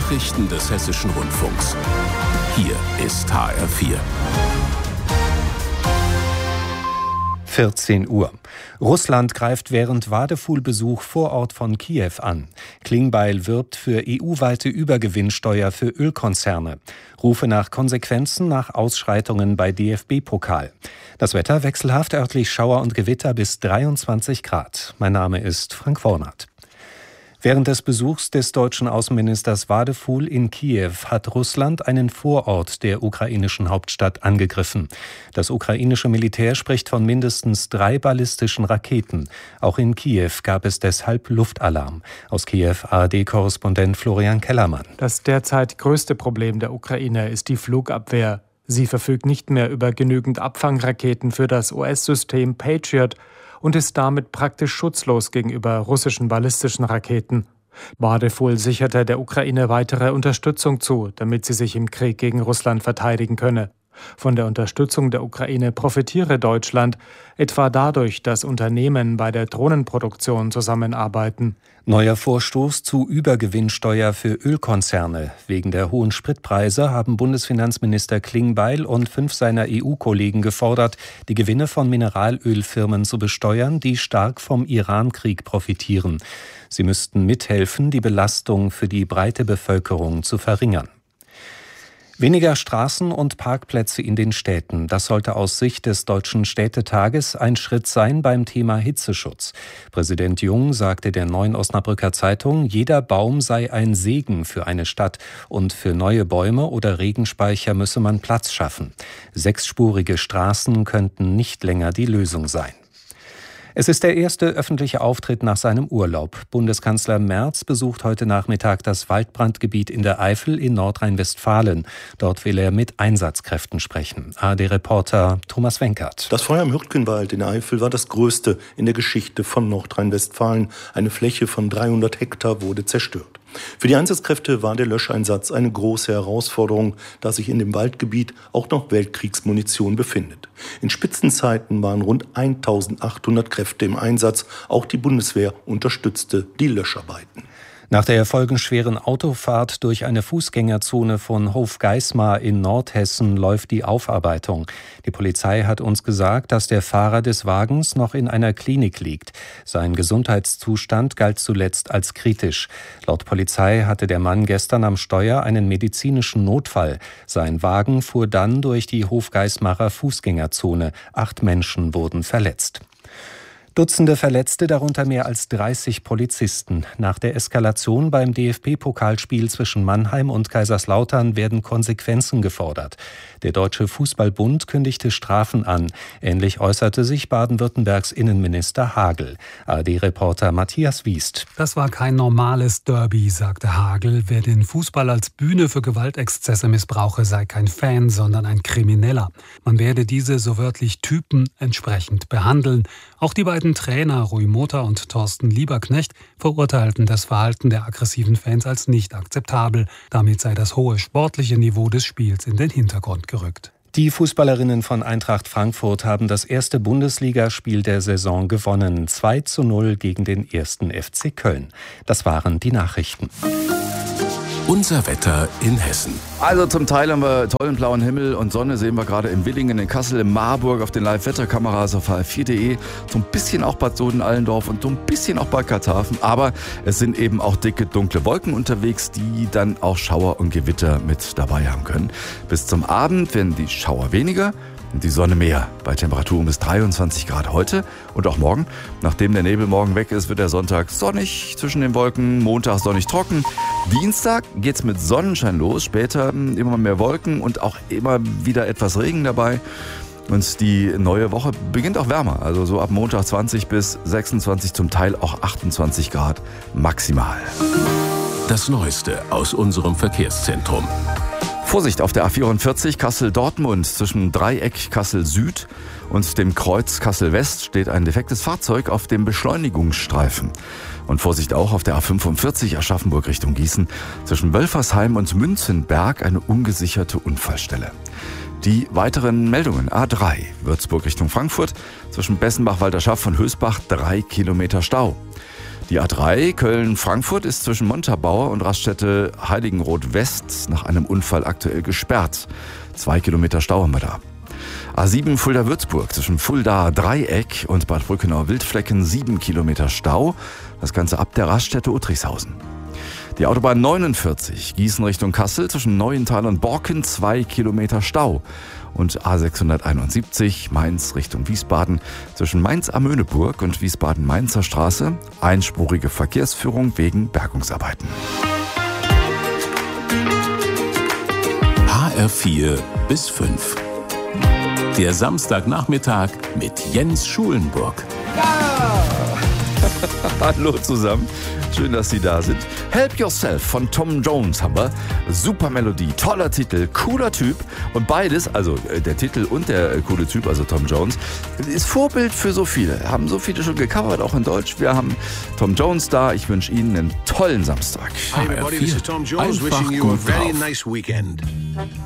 Nachrichten des Hessischen Rundfunks. Hier ist HR4. 14 Uhr. Russland greift während Wadephul-Besuch vor Ort von Kiew an. Klingbeil wirbt für EU-weite Übergewinnsteuer für Ölkonzerne. Rufe nach Konsequenzen nach Ausschreitungen bei DFB-Pokal. Das Wetter wechselhaft, örtlich Schauer und Gewitter bis 23 Grad. Mein Name ist Frank Wornath. Während des Besuchs des deutschen Außenministers Wadephul in Kiew hat Russland einen Vorort der ukrainischen Hauptstadt angegriffen. Das ukrainische Militär spricht von mindestens 3 ballistischen Raketen. Auch in Kiew gab es deshalb Luftalarm. Aus Kiew ARD-Korrespondent Florian Kellermann. Das derzeit größte Problem der Ukraine ist die Flugabwehr. Sie verfügt nicht mehr über genügend Abfangraketen für das US-System Patriot und ist damit praktisch schutzlos gegenüber russischen ballistischen Raketen. Wadephul sicherte der Ukraine weitere Unterstützung zu, damit sie sich im Krieg gegen Russland verteidigen könne. Von der Unterstützung der Ukraine profitiere Deutschland, etwa dadurch, dass Unternehmen bei der Drohnenproduktion zusammenarbeiten. Neuer Vorstoß zu Übergewinnsteuer für Ölkonzerne. Wegen der hohen Spritpreise haben Bundesfinanzminister Klingbeil und 5 seiner EU-Kollegen gefordert, die Gewinne von Mineralölfirmen zu besteuern, die stark vom Iran-Krieg profitieren. Sie müssten mithelfen, die Belastung für die breite Bevölkerung zu verringern. Weniger Straßen und Parkplätze in den Städten. Das sollte aus Sicht des Deutschen Städtetages ein Schritt sein beim Thema Hitzeschutz. Präsident Jung sagte der Neuen Osnabrücker Zeitung, jeder Baum sei ein Segen für eine Stadt und für neue Bäume oder Regenspeicher müsse man Platz schaffen. 6-spurige Straßen könnten nicht länger die Lösung sein. Es ist der erste öffentliche Auftritt nach seinem Urlaub. Bundeskanzler Merz besucht heute Nachmittag das Waldbrandgebiet in der Eifel in Nordrhein-Westfalen. Dort will er mit Einsatzkräften sprechen. ARD-Reporter Thomas Wenkert. Das Feuer im Hürtgenwald in der Eifel war das größte in der Geschichte von Nordrhein-Westfalen. Eine Fläche von 300 Hektar wurde zerstört. Für die Einsatzkräfte war der Löscheinsatz eine große Herausforderung, da sich in dem Waldgebiet auch noch Weltkriegsmunition befindet. In Spitzenzeiten waren rund 1800 Kräfte im Einsatz. Auch die Bundeswehr unterstützte die Löscharbeiten. Nach der folgenschweren Autofahrt durch eine Fußgängerzone von Hofgeismar in Nordhessen läuft die Aufarbeitung. Die Polizei hat uns gesagt, dass der Fahrer des Wagens noch in einer Klinik liegt. Sein Gesundheitszustand galt zuletzt als kritisch. Laut Polizei hatte der Mann gestern am Steuer einen medizinischen Notfall. Sein Wagen fuhr dann durch die Hofgeismarer Fußgängerzone. 8 Menschen wurden verletzt. Dutzende Verletzte, darunter mehr als 30 Polizisten. Nach der Eskalation beim DFB-Pokalspiel zwischen Mannheim und Kaiserslautern werden Konsequenzen gefordert. Der Deutsche Fußballbund kündigte Strafen an. Ähnlich äußerte sich Baden-Württembergs Innenminister Hagel. ARD-Reporter Matthias Wiest. Das war kein normales Derby, sagte Hagel. Wer den Fußball als Bühne für Gewaltexzesse missbrauche, sei kein Fan, sondern ein Krimineller. Man werde diese so wörtlich Typen entsprechend behandeln. Auch die beiden Trainer Rui Mota und Thorsten Lieberknecht verurteilten das Verhalten der aggressiven Fans als nicht akzeptabel. Damit sei das hohe sportliche Niveau des Spiels in den Hintergrund gerückt. Die Fußballerinnen von Eintracht Frankfurt haben das erste Bundesligaspiel der Saison gewonnen. 2:0 gegen den 1. FC Köln. Das waren die Nachrichten. Unser Wetter in Hessen. Also zum Teil haben wir tollen blauen Himmel und Sonne, sehen wir gerade in Willingen, in Kassel, in Marburg auf den Live-Wetterkameras auf hr4.de. So ein bisschen auch Bad Soden-Allendorf und so ein bisschen auch Bad Karlshafen. Aber es sind eben auch dicke, dunkle Wolken unterwegs, die dann auch Schauer und Gewitter mit dabei haben können. Bis zum Abend werden die Schauer weniger und die Sonne mehr. Bei Temperaturen bis 23 Grad heute und auch morgen. Nachdem der Nebel morgen weg ist, wird der Sonntag sonnig zwischen den Wolken, Montag sonnig trocken. Dienstag geht's mit Sonnenschein los, später immer mehr Wolken und auch immer wieder etwas Regen dabei. Und die neue Woche beginnt auch wärmer, also so ab Montag 20 bis 26, zum Teil auch 28 Grad maximal. Das Neueste aus unserem Verkehrszentrum. Vorsicht auf der A44 Kassel-Dortmund zwischen Dreieck Kassel-Süd und dem Kreuz Kassel-West steht ein defektes Fahrzeug auf dem Beschleunigungsstreifen. Und Vorsicht auch auf der A45 Aschaffenburg Richtung Gießen zwischen Wölfersheim und Münzenberg eine ungesicherte Unfallstelle. Die weiteren Meldungen: A3 Würzburg Richtung Frankfurt zwischen Bessenbach-Walterschaft und Hösbach 3 Kilometer Stau. Die A3 Köln-Frankfurt ist zwischen Montabaur und Raststätte Heiligenroth-West nach einem Unfall aktuell gesperrt. 2 Kilometer Stau haben wir da. A7 Fulda-Würzburg zwischen Fulda-Dreieck und Bad Brückenau-Wildflecken 7 Kilometer Stau. Das Ganze ab der Raststätte Uttrichshausen. Die Autobahn 49 Gießen Richtung Kassel zwischen Neuental und Borken 2 Kilometer Stau. Und A671 Mainz Richtung Wiesbaden zwischen Mainz-Amöneburg und Wiesbaden-Mainzer Straße einspurige Verkehrsführung wegen Bergungsarbeiten. HR4 bis 5. Der Samstagnachmittag mit Jens Schulenburg. Hallo zusammen, schön, dass Sie da sind. Help Yourself von Tom Jones haben wir. Super Melodie, toller Titel, cooler Typ. Und beides, also der Titel und der coole Typ, also Tom Jones, ist Vorbild für so viele. Haben so viele schon gecovert, auch in Deutsch. Wir haben Tom Jones da. Ich wünsche Ihnen einen tollen Samstag. Hey everybody, this is Tom Jones wishing you a very nice weekend.